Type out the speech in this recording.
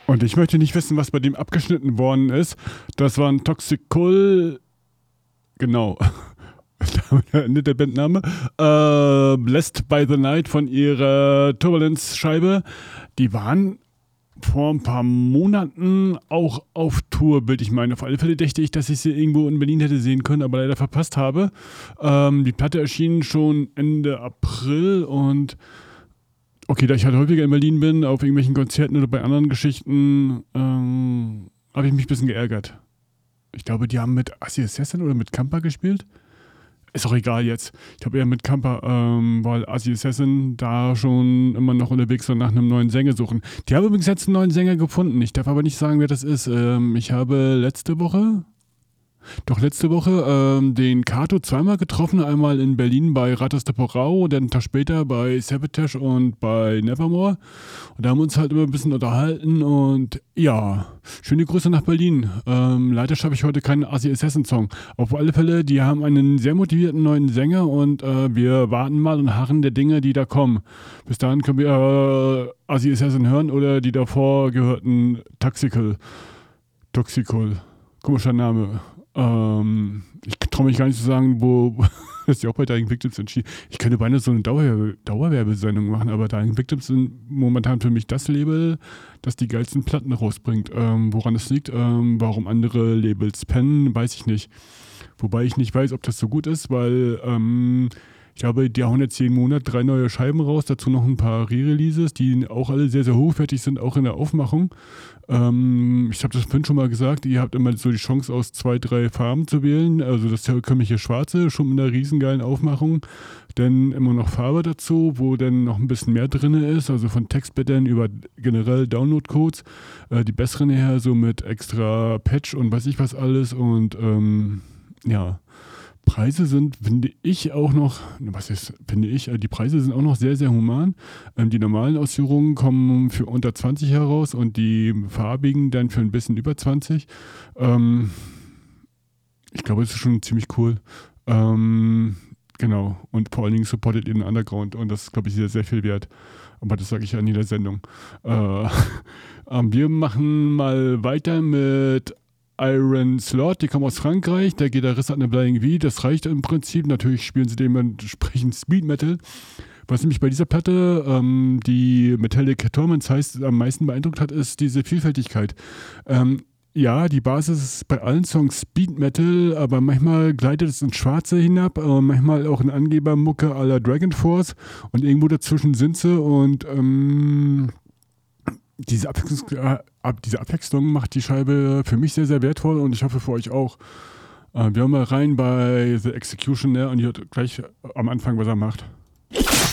Und ich möchte nicht wissen, was bei dem abgeschnitten worden ist. Das war ein Toxic genau. Da endet der Bandname. Blessed by the Night von ihrer Turbulence-Scheibe. Die waren vor ein paar Monaten auch auf Tour, bilde ich meine. Auf alle Fälle dachte ich, dass ich sie irgendwo in Berlin hätte sehen können, aber leider verpasst habe. Die Platte erschien schon Ende April und okay, da ich halt häufiger in Berlin bin, auf irgendwelchen Konzerten oder bei anderen Geschichten, habe ich mich ein bisschen geärgert. Ich glaube, die haben mit Assi Assassin oder mit Kampa gespielt. Ist auch egal jetzt. Ich glaube eher mit Kampa, weil Assi Assassin da schon immer noch unterwegs war nach einem neuen Sänger suchen. Die haben übrigens jetzt einen neuen Sänger gefunden. Ich darf aber nicht sagen, wer das ist. Ich habe letzte Woche den Kato zweimal getroffen. Einmal in Berlin bei Ratas de Porau, dann einen Tag später bei Sabotage und bei Nevermore. Und da haben wir uns halt immer ein bisschen unterhalten und ja, schöne Grüße nach Berlin. Leider schaffe ich heute keinen Assi Assassin Song. Auf alle Fälle, die haben einen sehr motivierten neuen Sänger und wir warten mal und harren der Dinge, die da kommen. Bis dahin können wir Assi Assassin hören oder die davor gehörten Toxical. Komischer Name. Ich traue mich gar nicht zu sagen, wo dass die auch bei Dying Victims entschieden. Ich könnte beinahe so eine Dauerwerbesendung machen, aber Dying Victims sind momentan für mich das Label, das die geilsten Platten rausbringt. Woran es liegt, warum andere Labels pennen, weiß ich nicht. Wobei ich nicht weiß, ob das so gut ist, weil ich glaube, die hauen jetzt jeden Monat 3 neue Scheiben raus, dazu noch ein paar Re-Releases, die auch alle sehr, sehr hochwertig sind, auch in der Aufmachung. Ich habe das vorhin schon mal gesagt, ihr habt immer so die Chance aus 2, 3 Farben zu wählen, also das herkömmliche Schwarze, schon mit einer riesengeilen Aufmachung, dann immer noch Farbe dazu, wo dann noch ein bisschen mehr drin ist, also von Textblättern über generell Download-Codes, die besseren her, so mit extra Patch und weiß ich was alles und ja, Preise sind, finde ich, auch noch, die Preise sind auch noch sehr, sehr human. Die normalen Ausführungen kommen für unter 20 heraus und die farbigen dann für ein bisschen über 20. Ich glaube, das ist schon ziemlich cool. Genau, und vor allen Dingen supportet ihr den Underground und das ist, glaube ich, sehr, sehr viel wert. Aber das sage ich ja in jeder Sendung. Wir machen mal weiter mit Iron Slot, die kommen aus Frankreich, der Gitarrist hat eine Flying V, das reicht im Prinzip, natürlich spielen sie dementsprechend Speed Metal. Was nämlich bei dieser Platte, die Metallic Torments heißt, am meisten beeindruckt hat, ist diese Vielfältigkeit. Ja, die Basis ist bei allen Songs Speed Metal, aber manchmal gleitet es ins Schwarze hinab, manchmal auch in Angebermucke à la Dragon Force und irgendwo dazwischen sind sie und diese Abwechslung macht die Scheibe für mich sehr, sehr wertvoll und ich hoffe für euch auch. Wir hören mal rein bei The Executioner und ihr hört gleich am Anfang, was er macht.